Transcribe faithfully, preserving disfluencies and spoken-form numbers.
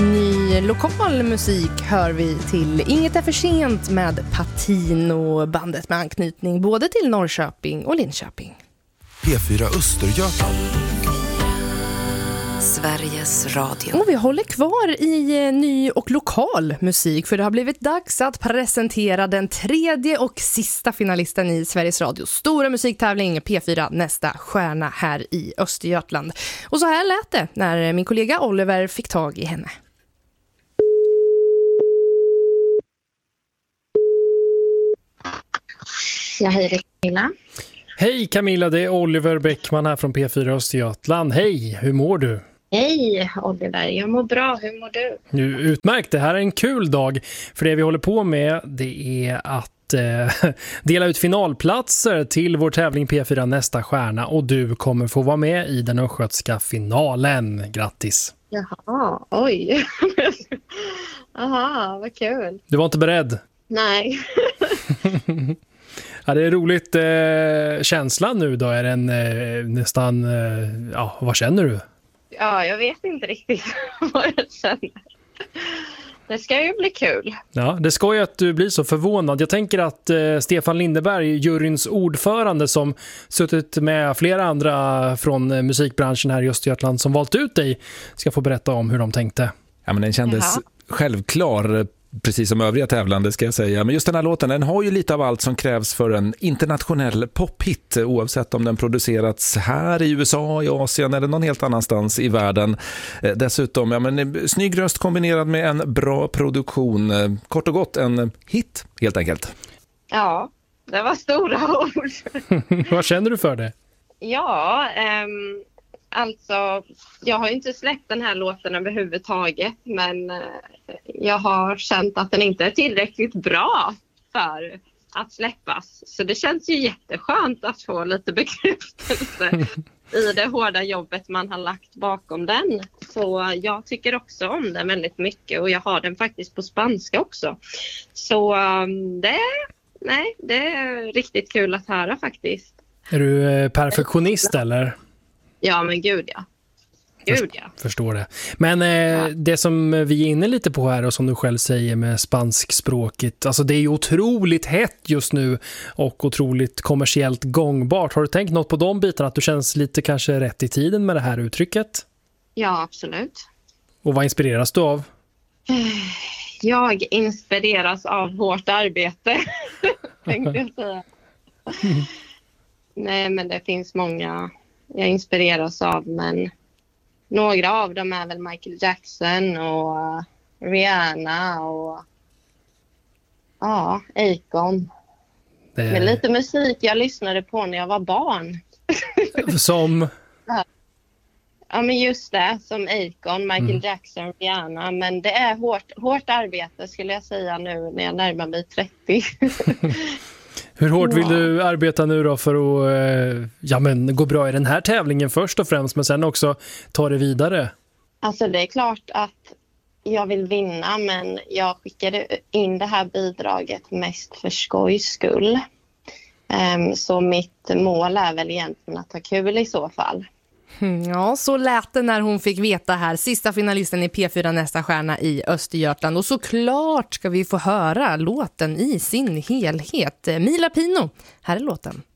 Ny lokal musik hör vi till Inget är för sent med Patino, bandet med anknytning både till Norrköping och Linköping. P fyra Östergötland. Sveriges Radio. Och vi håller kvar i ny och lokal musik, för det har blivit dags att presentera den tredje och sista finalisten i Sveriges Radios stora musiktävling P fyra Nästa stjärna här i Östergötland. Och så här lät det när min kollega Oliver fick tag i henne. Ja, hej, det är Camilla. Hej Camilla, det är Oliver Bäckman här från P fyra Östergötland. Hej, hur mår du? Hej Oliver, jag mår bra, hur mår du? Nu, utmärkt, det här är en kul dag. För det vi håller på med, det är att eh, dela ut finalplatser till vår tävling P fyra Nästa stjärna. Och du kommer få vara med i den östgötska finalen. Grattis! Jaha, oj. Aha, vad kul. Du var inte beredd? Nej. Ja, det är roligt. Eh, känslan nu då, är den eh, nästan, eh, ja, vad känner du? Ja, jag vet inte riktigt vad jag känner. Det ska ju bli kul. Ja, det ska ju att du blir så förvånad. Jag tänker att eh, Stefan Lindeberg, juryns ordförande som suttit med flera andra från eh, musikbranschen här i Östergötland som valt ut dig, ska få berätta om hur de tänkte. Ja, men den kändes Jaha. självklar, precis som övriga tävlande ska jag säga. Men just den här låten, den har ju lite av allt som krävs för en internationell pophit, oavsett om den producerats här i U S A, i Asien eller någon helt annanstans i världen. Eh, dessutom, ja, men, snygg röst kombinerad med en bra produktion. Eh, kort och gott en hit, helt enkelt. Ja, det var stora ord. Vad känner du för det? Ja, ehm, alltså, jag har ju inte släppt den här låten överhuvudtaget, men eh, jag har känt att den inte är tillräckligt bra för att släppas. Så det känns ju jätteskönt att få lite bekräftelse i det hårda jobbet man har lagt bakom den. Så jag tycker också om den väldigt mycket, och jag har den faktiskt på spanska också. Så um, det, nej, det är riktigt kul att höra faktiskt. Är du eh, perfektionist eller? Ja, men gud ja. Gud ja. Förstår det. Men eh, ja. Det som vi är inne lite på här och som du själv säger med spanskspråket, alltså det är ju otroligt hett just nu och otroligt kommersiellt gångbart. Har du tänkt något på de bitarna, att du känns lite kanske rätt i tiden med det här uttrycket? Ja, absolut. Och vad inspireras du av? Jag inspireras av vårt arbete, tänkte jag säga. Mm. Nej, men det finns många jag inspireras av, men några av dem är väl Michael Jackson och Rihanna och ja, Akon. Det... Men lite musik jag lyssnade på när jag var barn. Som? Ja, men just det, som Akon, Michael mm. Jackson, Rihanna. Men det är hårt, hårt arbete skulle jag säga nu när jag närmar mig trettio. Hur hårt vill du arbeta nu då för att ja, men, gå bra i den här tävlingen först och främst, men sen också ta det vidare? Alltså det är klart att jag vill vinna, men jag skickade in det här bidraget mest för skojs skull. Um, så mitt mål är väl egentligen att ha kul i så fall. Ja, så lät det när hon fick veta här, sista finalisten i P fyra Nästa stjärna i Östergötland. Och såklart ska vi få höra låten i sin helhet. Mila Pino, här är låten.